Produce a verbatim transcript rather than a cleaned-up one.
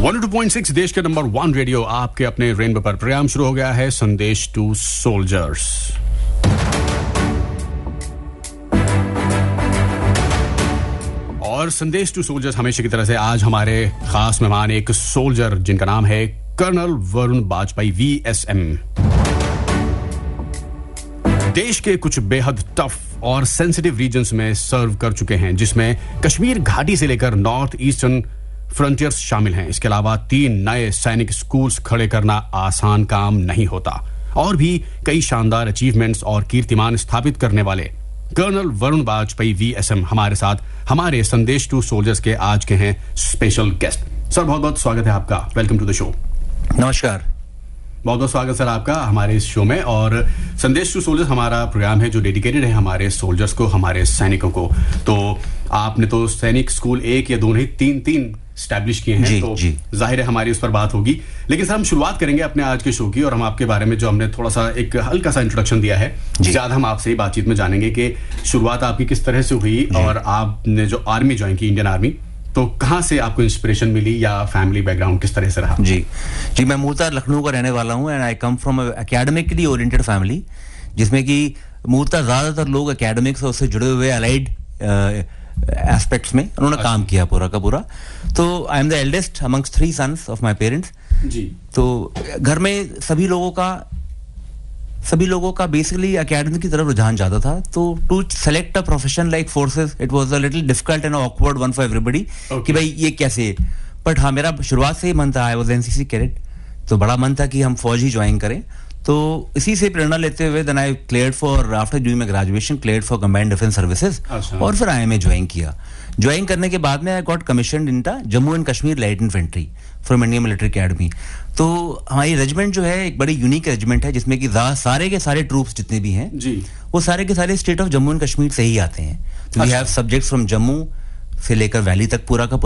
One two point six देश के number one radio आपके अपने रेनबो पर प्रोग्राम शुरू हो गया है संदेश टू सोल्जर्स। और संदेश टू सोल्जर्स हमेशा की तरह से आज हमारे खास मेहमान एक सोल्जर जिनका नाम है colonel Varun Bajpayee V S M. देश के कुछ बेहद टफ और सेंसिटिव रीजन्स में सर्व कर चुके हैं, जिसमें कश्मीर घाटी से लेकर नॉर्थ ईस्टर्न फ्रंटियर्स शामिल हैं। इसके अलावा तीन नए सैनिक स्कूल्स खड़े करना आसान काम नहीं होता और भी कई शानदार अचीवमेंट्स और कीर्तिमान स्थापित करने वाले colonel Varun Bajpayee V S M हमारे साथ हमारे संदेश टू सोल्जर्स के आज के हैं स्पेशल गेस्ट। सर बहुत बहुत स्वागत है आपका, वेलकम टू द शो। नमस्कार, बहुत बहुत स्वागत सर आपका हमारे इस शो में। और संदेश टू सोल्जर्स हमारा प्रोग्राम है जो डेडिकेटेड है हमारे सोल्जर्स को, हमारे सैनिकों को। तो आपने तो सैनिक स्कूल एक या दो नहीं तीन तीन स्टैब्लिश किए हैं, तो जाहिर है हमारी उस पर बात होगी। लेकिन सर हम शुरुआत करेंगे अपने आज के शो की, और हम आपके बारे में जो हमने थोड़ा सा एक हल्का सा इंट्रोडक्शन दिया है, ज्यादा हम आपसे ही बातचीत में जानेंगे कि शुरुआत आपकी किस तरह से हुई और आपने जो आर्मी ज्वाइन की, इंडियन आर्मी, तो कहाँ से आपको इंस्पिरेशन मिली या फैमिली बैकग्राउंड किस तरह से रहा? जी जी मैं मूलतः लखनऊ का रहने वाला हूँ and I come from academically oriented family, जिसमें कि मूलतः ज्यादातर लोग एकेडमिक्स और उससे जुड़े हुए अलाइड एस्पेक्ट्स में उन्होंने अच्छा। काम किया पूरा का पूरा। तो I am the eldest amongst three sons of my parents. जी तो घर में सभी लोगों का सभी लोगों का बेसिकली एकेडमिक की तरफ रुझान ज्यादा था। तो to select a profession like forces it was a little difficult and awkward one for everybody कि भाई ये कैसे। बट हाँ, मेरा शुरुआत से ही मन था, आई वाज एनसीसी कैडेट, तो बड़ा मन था कि हम फौज ही ज्वाइन करें। तो इसी से प्रेरणा लेते हुए then I cleared for after doing my graduation cleared for combined defence services और फिर आईएमए ज्वाइन किया। ज्वाइन करने के बाद में I got commissioned in Jammu and Kashmir light infantry from Indian military academy. तो हमारी रेजिमेंट जो है एक बड़ी यूनिक रेजिमेंट है, जिसमें कि सारे के सारे ट्रूप्स जितने भी हैं जी वो सारे के सारे state of Jammu and Kashmir से ही आते हैं। We have subjects from Jammu से लेकर वैली तक पूरा का